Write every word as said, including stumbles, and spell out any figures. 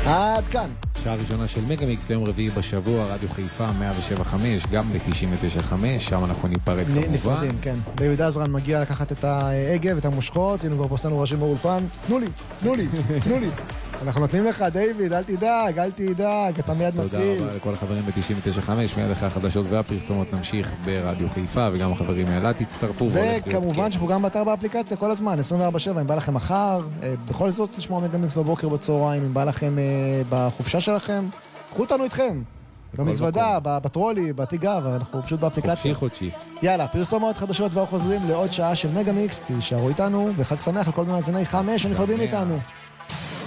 עד כאן. שעה ראשונה של מגה-מיקס ליום רביעי בשבוע, רדיו חיפה מאה שבע חמש, גם ב-תשעים ותשע חמש, שם אנחנו ניפרד כמובן. נפרדים, כן. דיוויד עזרן מגיע לקחת את ההגה ואת המושכות, הנה כבר פוסטנו ראשים באולפן, תנו לי, תנו לי, תנו לי. אנחנו נותנים לך, דיוויד, אל תדאג, אל תדאג, אתה מיד מתחיל. תודה רבה לכל החברים ב-תשעים ותשע חמש, מיד אחרי החדשות והפרסומות נמשיך ברדיו חיפה, וגם החברים מאילת תצטרפו. וכמובן שאנחנו גם באתר באפליקציה כל הזמן, עשרים וארבע שבע, אם בא לכם מחר, בכל זאת לשמוע מגה-מיקס בבוקר בצהריים, אם בא לכם בחופשה שלכם, קחו אותנו איתכם. במזוודה, בטרולי, בתיגה, ואנחנו פשוט באפליקציה. חופשי חודשי. יאללה, פרסומות חדשות ואנחנו חוזרים לעוד שעה של מגה-מיקס, תישארו איתנו, וחג שמח לכל מאזיני חמש שנפרדים איתנו.